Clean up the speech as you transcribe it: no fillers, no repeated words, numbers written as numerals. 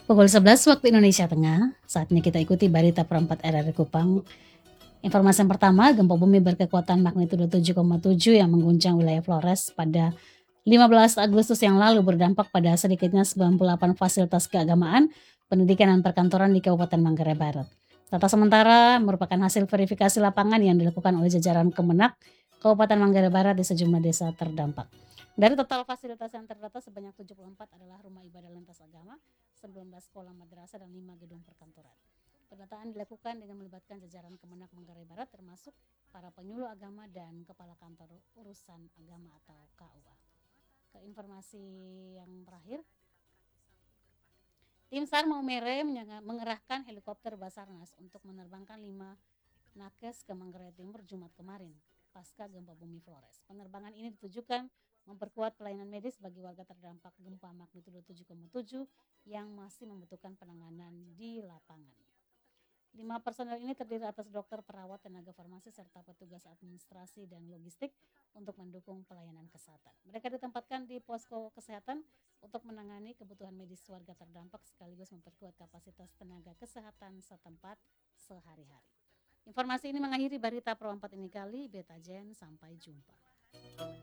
Pukul 11 waktu Indonesia Tengah, saatnya kita ikuti berita perempat RRI Kupang. Informasi yang pertama, gempa bumi berkekuatan magnitudo 7,7 yang mengguncang wilayah Flores pada 15 Agustus yang lalu berdampak pada sedikitnya 98 fasilitas keagamaan, pendidikan dan perkantoran di Kabupaten Manggarai Barat. Data sementara merupakan hasil verifikasi lapangan yang dilakukan oleh jajaran Kemenak Kabupaten Manggarai Barat di sejumlah desa terdampak. Dari total fasilitas yang terdata sebanyak 74 adalah rumah ibadah lintas agama, 19 sekolah madrasah dan 5 gedung perkantoran. Pendataan dilakukan dengan melibatkan jajaran Kemenak Manggarai Barat termasuk para penyuluh agama dan kepala kantor urusan agama atau KUA. Ke informasi yang terakhir, tim SAR Maumere mengerahkan helikopter Basarnas untuk menerbangkan 5 nakes ke Manggarai Timur Jumat kemarin pasca gempa bumi Flores. Penerbangan ini ditujukan memperkuat pelayanan medis bagi warga terdampak gempa magnitudo 7,7 yang masih membutuhkan penanganan di lapangan. 5 personel ini terdiri atas dokter, perawat, tenaga farmasi, serta petugas administrasi dan logistik untuk mendukung pelayanan kesehatan. Mereka ditempatkan di posko kesehatan untuk menangani kebutuhan medis warga terdampak sekaligus memperkuat kapasitas tenaga kesehatan setempat sehari-hari. Informasi ini mengakhiri berita Pro 4 ini kali. Beta Jen, sampai jumpa.